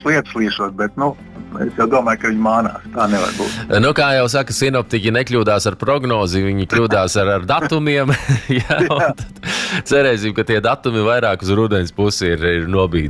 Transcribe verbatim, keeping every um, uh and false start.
lietas līšot, bet, nu, es jau domāju, ka viņi mānās. Tā nevar būt. Nu, kā jau saka, sinoptiķi nekļūdās ar prognozi, viņi kļūdās ar, ar datumiem. Jā, cerēsim, ka tie datumi vairāk uz rudens pusi ir, ir nobīdīti.